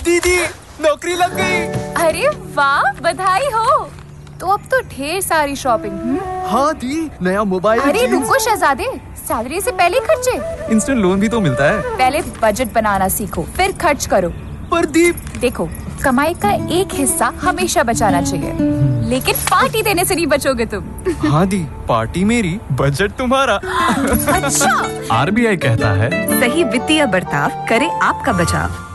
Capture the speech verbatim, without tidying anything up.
दीदी नौकरी लग गई। अरे वाह, बधाई हो। तो अब तो ढेर सारी शॉपिंग। हाँ दी, नया मोबाइल। अरे रुको शहजादे, सैलरी से पहले खर्चे। इंस्टेंट लोन भी तो मिलता है। पहले बजट बनाना सीखो, फिर खर्च करो। पर दी, देखो, कमाई का एक हिस्सा हमेशा बचाना चाहिए, लेकिन पार्टी देने से नहीं बचोगे तुम। हाँ दी, पार्टी मेरी, बजट तुम्हारा। अच्छा। आर बी आई कहता है, सही वित्तीय बर्ताव करे आपका बचाव।